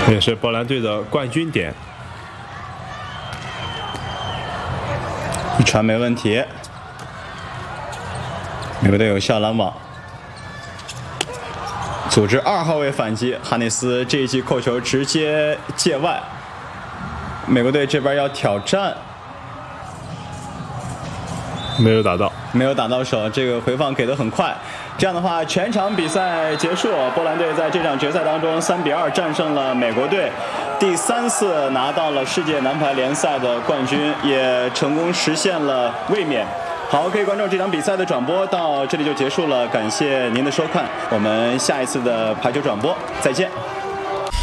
也是波兰队的冠军点。 一传没问题，美国队有效拦网，组织2号位反击。哈内斯这一记扣球直接界外，美国队这边要挑战。 没有打到， 没有打到手，这个回放给得很快。这样的话，全场比赛结束，波兰队在这场决赛当中3比2战胜了美国队，第3次拿到了世界男排联赛的冠军，也成功实现了卫冕。好，可以观众这场比赛的转播到这里就结束了，感谢您的收看，我们下一次的排球转播再见。